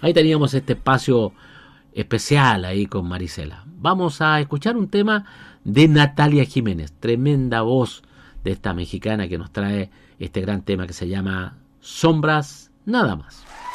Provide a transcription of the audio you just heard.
Ahí teníamos este espacio especial ahí con Marisela. Vamos a escuchar un tema de Natalia Jiménez, tremenda voz de esta mexicana que nos trae este gran tema que se llama Sombras Nada Más.